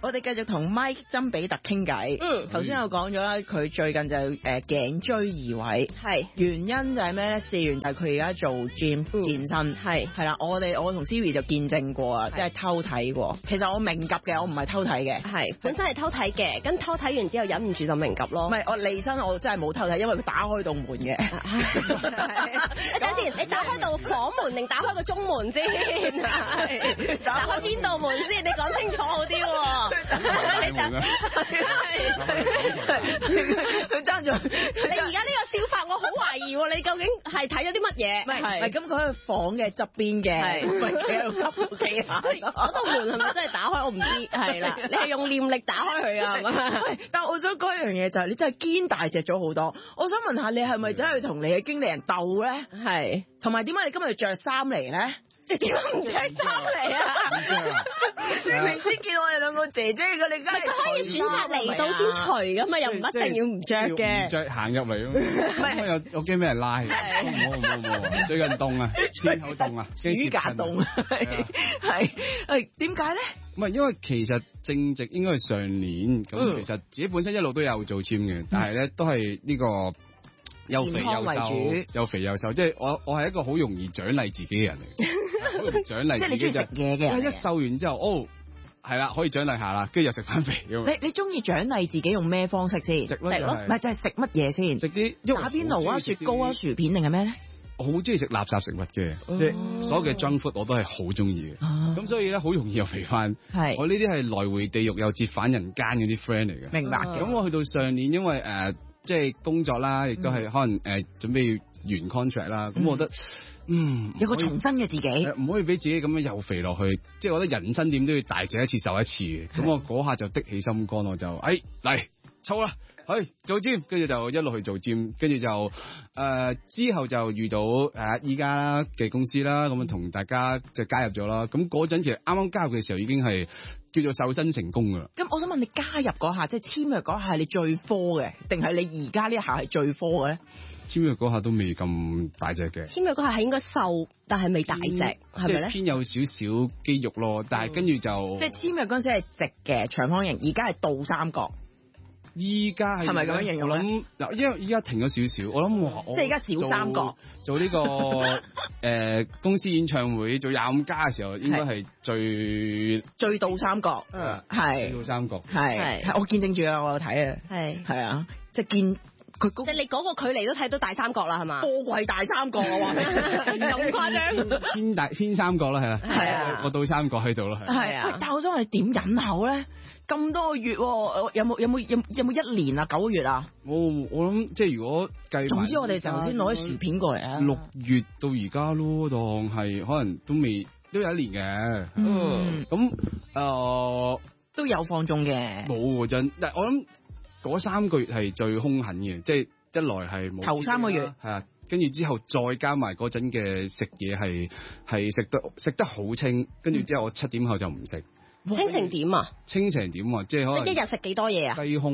我哋繼續同 Mike 曾比特傾偈。頭先我講咗啦，佢最近就頸椎移位，係原因就係咩咧？試完就係佢而家做 gym 健身，係啦。我同 Siri 就見證過啊，即係偷睇過。其實我明及嘅，我唔係偷睇嘅，係本身係偷睇嘅，跟偷睇完之後忍唔住就明及咯。 唔係我離身，我真係冇偷睇，因為佢打開道門嘅。 你等先，你打開道房門定打開個中門先？打開邊道門先？你講清楚好啲喎。佢爭咗。你而家呢個笑法，我好懷疑喎。你究竟係睇咗啲乜嘢？唔係咁，佢喺房嘅側邊嘅，唔係企喺度企下。 嗰道門係咪真係打開？我唔知。係啦，你係用念力打開佢啊？係咪？ 喂，但係我想講一樣嘢就係，你真係堅大隻咗好多。我想問下你係咪真係同你嘅經理人鬥咧？係。同埋點解你今日着衫嚟咧？你點解唔着衫嚟啊？你明知見我哋兩個姐姐嘅，你梗係可以選擇嚟到先除㗎嘛，又唔一定要唔着嘅。 唔着行入嚟咯，我驚俾人拉。冇，最近凍啊，天好凍啊， 暑假凍係點解咧？ 唔係因為其實正值應該係上年咁，其實自己本身一路都有做 gym 嘅，但係咧都係呢個。又肥又瘦，又肥又瘦，即係我係一個好容易獎勵自己嘅人嚟，好容易獎勵自己。即係你中意食嘢嘅人。一瘦完之後，係啦，可以獎勵下啦，跟住又食翻肥咁。你中意獎勵自己用咩方式先？食咯，唔係就係食乜嘢先？食啲打邊爐啊、雪糕啊、薯片定係咩咧？我好中意食垃圾食物嘅，即係所有嘅 junk food 我都係好中意嘅。咁所以咧好容易又肥翻。係我呢啲係來回地獄又折返人間嗰啲 friend 嚟嘅。明白嘅。咁我去到上年，因為即係工作啦，亦都係可能準備完 contract 啦。咁我覺得有個重新嘅自己，唔可以俾自己咁樣又肥落去。即係我覺得人生點都要大隻一次瘦一次嘅。咁我嗰下就的起心肝，我就嚟操啦，去做 gym，跟住就一路去做 gym， 跟住就之後就遇到依家嘅公司啦，咁樣同大家就加入咗啦。咁嗰陣其實啱啱加入嘅時候已經係叫做瘦身成功噶啦。咁我想問你加入嗰下，即係簽約嗰下係你最科嘅，定係你而家呢一下係最科嘅咧？ 簽約嗰下都未咁大隻嘅。簽約嗰下係應該瘦，但係未大隻，係咪咧？ 偏有少少肌肉咯，但係跟住就即係簽約嗰陣時係直嘅長方形，而家係倒三角。 依家係咪咁樣形容？我諗嗱，因為依家停咗少少，我諗即係而家小三角做呢個公司演唱會做25+嘅時候，應該係最倒三角，係倒三角， 係我見證住啊，我有睇啊，係啊，即係見佢即係你嗰個距離都睇到大三角啦，係嘛？ 貨櫃大三角啊， 咁誇張？ 偏三角啦，係啦， 係啊， 我倒三角喺度啦， 係啊。但係我想問你點忍口咧？咁多個月，有冇1年啊？9個月啊？ 我諗即係如果計， 總之我哋就頭先攞啲薯片過嚟啊。 6月到而家咯，當係可能都有1年嘅。咁都有放縱嘅。 冇真，但係我諗嗰3個月係最兇狠嘅，即係一來係冇頭3個月係啊，跟住之後再加埋嗰陣嘅食嘢係食得好清，跟住之後我7點後就唔食。 清成點啊？ 清成點啊？即係可能一日食幾多嘢啊？ 雞胸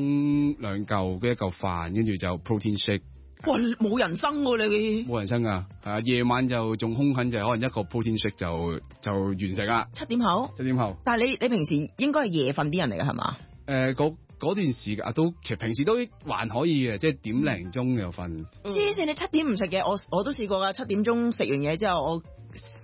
2嚿，跟住1嚿飯，跟住就 protein shake。 哇！冇人生喎你。冇人生啊！夜晚就仲兇狠，就可能一個 protein shake 就完成啦。 7點後。7點後。但係你平時應該係夜瞓啲人嚟㗎係嘛？ 嗰段時間都其實平時都還可以嘅，即係點零鐘就瞓。 黐線！你7點唔食嘢，我都試過㗎。7點鐘食完嘢之後，我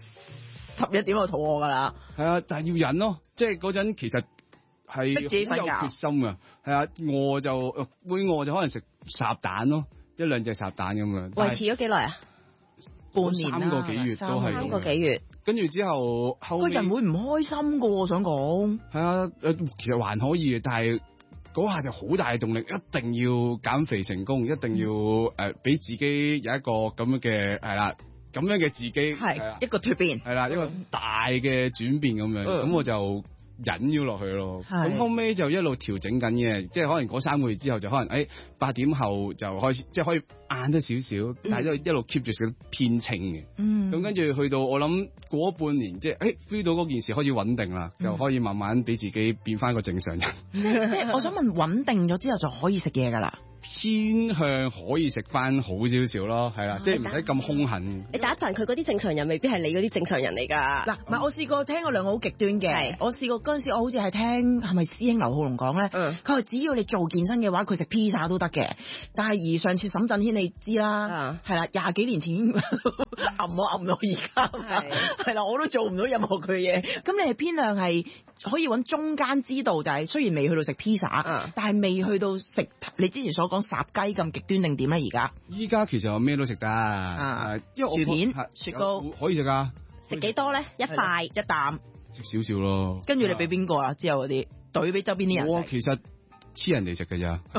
11點就肚餓㗎啦。 係啊，但係要忍咯，即係嗰陣其實係好有決心㗎。係啊，餓就可能食烚蛋咯，1-2隻烚蛋咁樣。 維持咗幾耐啊？ 半年啦，3 個幾月都係。 3個幾月。 跟住之後個人會唔開心㗎，我想講。 係啊，其實還可以嘅，但係嗰下就好大嘅動力，一定要減肥成功，一定要俾自己有一個咁樣嘅係啦。咁樣嘅自己係一個蛻變， 係啦，一個大嘅轉變咁樣，咁我就忍咗落去咯。咁後尾就一路調整緊嘅，即係可能嗰3個月之後就可能8點後就開始，即係可以晏得少少，但係都一路 keep 住少偏清嘅。咁跟住去到我諗過半年，即係feel 到嗰件事開始穩定啦，就可以慢慢俾自己變翻個正常人。 即係我想問，穩定咗之後就可以食嘢㗎啦？ 偏向可以食翻好少少咯，係啦，即係唔使咁兇狠。 你打一陣，佢嗰啲正常人未必係你嗰啲正常人嚟㗎。 嗱，唔係我試過聽過兩個好極端嘅，我試過嗰陣時，我好似係聽係咪師兄劉浩龍講咧，佢話只要你做健身嘅話，佢食披薩都得嘅。但係而上次沈震軒你知啦，係啦，20幾年前揞我而家係啦，我都做唔到任何佢嘢。咁你係偏向係可以揾中間之道，就係雖然未去到食披薩，但係未去到食你之前所講烚雞咁極端定點咧？ 依家其實我咩都食得，因為薯片、雪糕可以食㗎。 食幾多咧？一塊一啖， 食少少咯。 跟住你俾邊個啊？之後嗰啲懟俾周邊啲人食。 我其實黐人哋食㗎咋。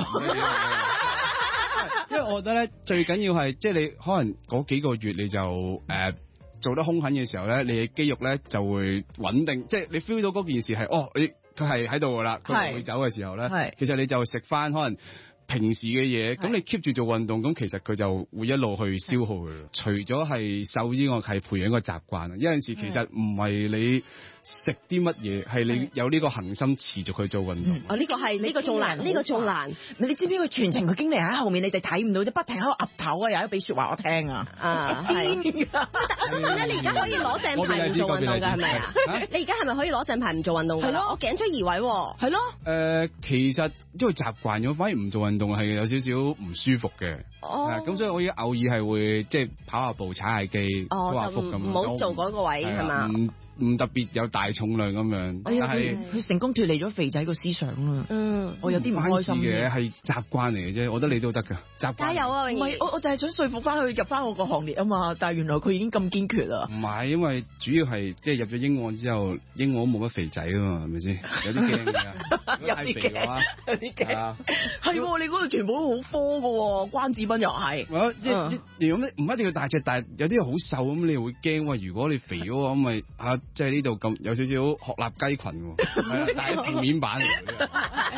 因為我覺得咧，最緊要係即係你可能嗰幾個月你就做得兇狠嘅時候咧，你嘅肌肉咧就會穩定，即係你 feel 到嗰件事係佢係喺度㗎啦，佢唔會走嘅時候咧，其實你就食翻可能平時嘅嘢，咁你 keep 住做運動，咁其實佢就會一路去消耗佢。除咗係瘦之外，係培養一個習慣。有陣時其實唔係你食啲乜嘢，係你有呢個恆心持續去做運動。 呢個係呢個仲難，呢個仲難。 你知唔知佢全程佢經理喺後面，你哋睇唔到啫，不停喺度岌頭啊，又喺度俾説話我聽啊。 係。但我想問咧，你而家可以攞正牌唔做運動㗎係咪啊？你而家係咪可以攞正牌唔做運動㗎？係咯，我頸椎移位喎。係咯。 其實因為習慣咗，反而唔做運動係有少少唔舒服嘅。咁所以我而家偶爾係會即係跑下步、踩下機、操下腹咁。 唔好做嗰個位係嘛？ 唔特別有大重量咁樣，但係佢成功脫離咗肥仔個思想啦。我有啲唔開心嘅，係習慣嚟嘅啫。我覺得你都得㗎，習慣。 加油啊！ 唔係，我就係想說服翻佢入翻我個行列啊嘛。但係原來佢已經咁堅決啦。 唔係，因為主要係即係入咗英皇之後，英皇都冇乜肥仔啊嘛，係咪先？有啲驚㗎。 有啲驚，有啲驚。係你嗰度全部都好科㗎喎，關智斌又係。 如果唔一定要大隻，但係有啲好瘦咁，你會驚喎。如果你肥嘅話，咁咪即係呢度咁有少少鶴立雞群喎，但係平面版嚟嘅。